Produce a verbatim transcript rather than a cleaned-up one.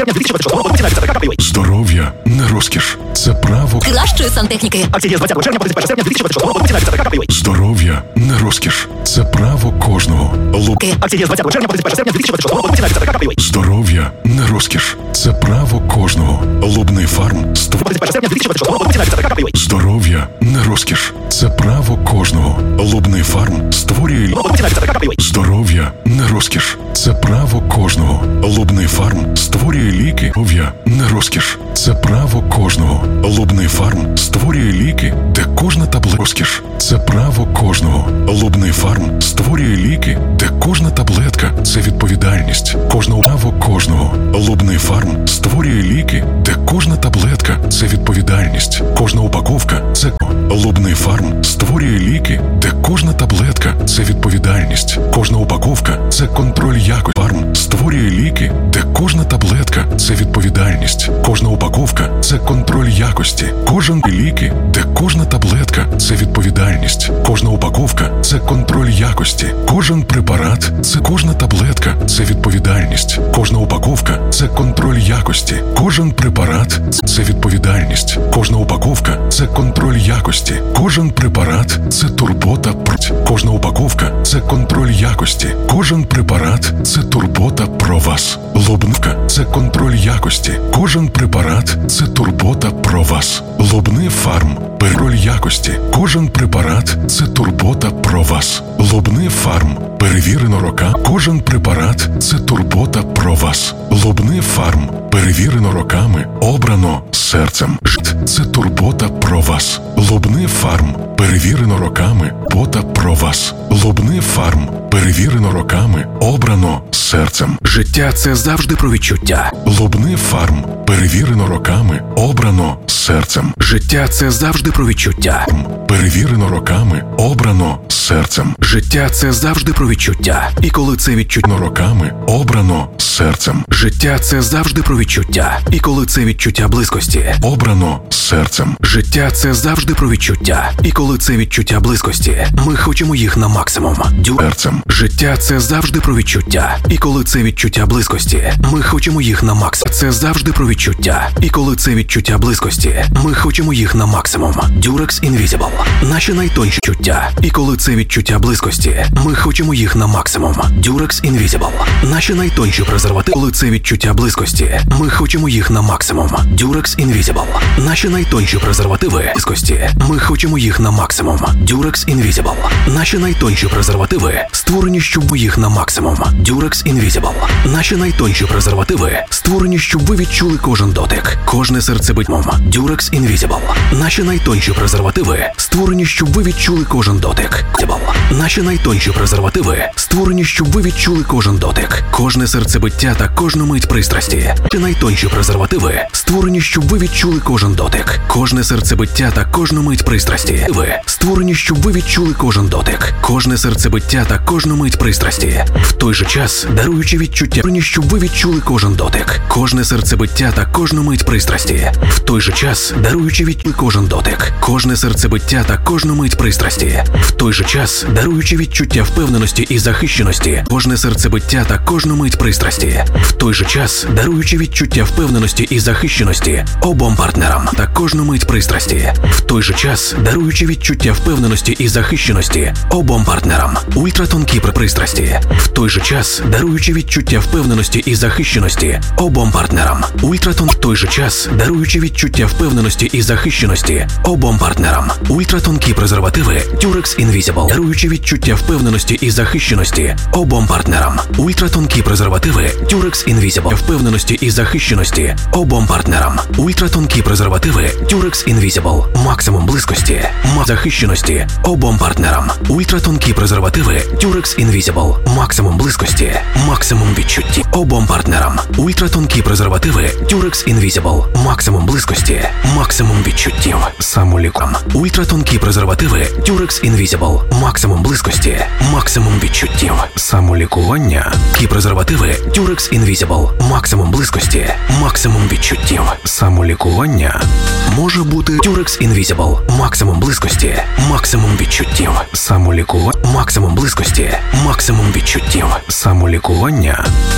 Здоров'я не розкіш, це право кращої сантехніки. Акція з двадцятого червня по тридцять перше серпня дві тисячі двадцять шостого року. Ціна від ЦК. Здоров'я не розкіш, це право кожного. Луб... Акція з двадцятого червня по тридцять перше серпня дві тисячі двадцять шостого року. Ціна від ЦК. Здоров'я не розкіш, це право кожного. Лубний фарм створ... тридцять перше серпня дві тисячі двадцять шостого року. Ціна від ЦК. Здоров'я не розкіш, це право кожного. Лубний фарм створює... Ціна від ЦК. Здоров'я не розкіш, це право кожного. Лубний фарм створює ліки. Здоров'я не розкіш, це право кожного. Лубний фарм створює ліки, де кожна таблетка розкіш, це право кожного. Лубний фарм створює ліки, де кожна таблетка – це відповідальність. Кожного право кожного. Лубний фарм створює ліки, де кожна таблетка – це відповідальність. Кожна упаковка – це Лубний фарм створює ліки, де кожна таблетка – це відповідальність. Кожна упаковка – це контроль якості. Фарм створює ліки, де кожна таблетка – це відповідальність. Кожна упаковка – це контроль якості. Кожен ліки, де кожна таблетка – це відповідальність. Кожна упаковка – це контроль якості. Кожен препарат – це кожна таблетка – це відповідальність. Кожна упаковка – це контроль якості. Кожен препарат – це відповідальність. Кожна упаковка – це контроль якості. Кожен препарат – це турбота про... Кожна упаковка – це контроль якості. Кожен препарат – це турбота про вас. Лубнивка – це контроль якості. Кожен препарат – це турбота про вас. Лубний фарм – контроль якості. Кожен препарат – це турбота про вас. Лубний фарм – перевірено роками. Кожен препарат – це турбота про вас. Лубний фарм – перевірено роками, обрано серцем. Жит – це турбота про вас. Лубний фарм – перевірено роками, турбота про вас. Лубний фарм – перевірено роками, обрано серцем. Життя – це завжди про відчуття. Лубний фарм – перевірено роками, обрано серцем. Життя – це завжди про відчуття. Перевірено роками, обрано серцем. Життя – це завжди про відчуття. І коли це відчуття роками, обрано серцем. Життя – це завжди про відчуття. І коли це відчуття близькості, обрано серцем. Життя – це завжди про відчуття. І коли це відчуття близькості, ми хочемо їх на максимум. Дю... Серцем. Життя – це завжди про відчуття. І коли це відчуття близькості, ми хочемо їх на максимум. Це завжди про відчуття. І коли це відчуття близькості, ми хочемо їх на максимум. Durex Invisible. Наші найтонші чуття. І коли це відчуття близькості, ми хочемо їх на максимум. Durex Invisible. Наші найтонші презервативи. Коли це відчуття близькості, ми хочемо їх на максимум. Durex Invisible. Наші найтонші презервативи близькості, ми хочемо їх на максимум. Durex Invisible. Наші найтонші презервативи створені, щоб їх на максимум. Durex Invisible. Наші найтонші презервативи створені, щоб ви відчули кожен дотик, кожне серцебиття. Durex Invisible. Наші найтонші презервативи створені, щоб ви відчули кожен дотик. Наші найтонші презервативи створені, щоб ви відчули кожен дотик, кожне серцебиття та кожну мить пристрасті. Наші найтонші презервативи створені, щоб ви відчули кожен дотик, кожне серцебиття та кожну мить пристрасті. Ви створені, щоб ви відчули кожен дотик, кожне серцебиття та кожну мить пристрасті. В той же час, даруючи відчуття, створені, щоб ви відчули кожен дотик, кожне серцебиття та кожну мить пристрасті. В той же час, даруючи відчуття, кожен дотик, кожне серцебиття та кожну мить пристрасті. В той же час, даруючи відчуття впевненості і захищеності, кожне серцебиття та кожну мить пристрасті. В той же час, даруючи відчуття впевненості і захищеності обом партнерам та кожну мить пристрасті. В той же час, даруючи відчуття впевненості і захищеності обом партнерам. Ультратонкі пристрасті. В той же час, даруючи відчуття впевненості і захищеності обом партнерам. Ультратон. В той же час, даруючи відчуття впевненості і захищеності обом партнерам. Ультратонкі презервативи Durex Invisible. Даруючи відчуття впевненості і захищеності обом партнерам. Ультратонкі презервативи Durex Invisible. Впевненості і захищеності обом партнерам. Ультратонкі презервативи Durex Invisible. Максимум близькості, захищеності обом партнерам. Ультратонкі презервативи Durex Invisible. Максимум близькості, максимум відчутті обом партнерам. Ультратонкі презервативи Durex Invisible. Максимум близькості, максимум відчуттів. Самоліком. Ультратонкі презервативи Durex Invisible. Максимум близькості, максимум відчуттів. Самолікування. Кі презервативи Durex Invisible. Максимум близькості, максимум відчуттів. Самолікування може бути Durex Invisible. Максимум близькості, максимум відчуттів. Самолікування. Максимум близькості, максимум відчуттів. Самолікування.